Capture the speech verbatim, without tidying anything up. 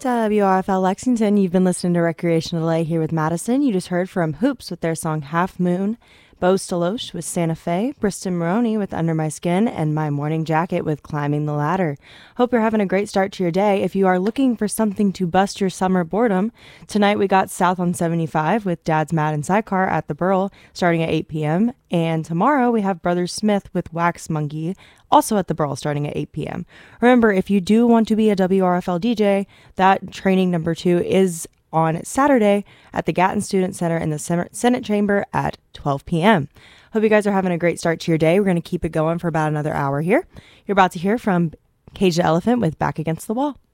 W R F L Lexington, you've been listening to Recreational Delay here with Madison. You just heard from Hoops with their song Half Moon, Bo Staloche with Santa Fe, Briston Maroney with Under My Skin, and My Morning Jacket with Climbing the Ladder. Hope you're having a great start to your day. If you are looking for something to bust your summer boredom, tonight we got South on seventy-five with Dad's Mad and Sidecar at the Burl starting at eight p.m. And tomorrow we have Brothers Smith with Wax Monkey also at the Burl starting at eight p.m. Remember, if you do want to be a W R F L D J, that training number two is on Saturday at the Gatton Student Center in the Senate Chamber at twelve p.m. Hope you guys are having a great start to your day. We're going to keep it going for about another hour here. You're about to hear from Cage the Elephant with Back Against the Wall.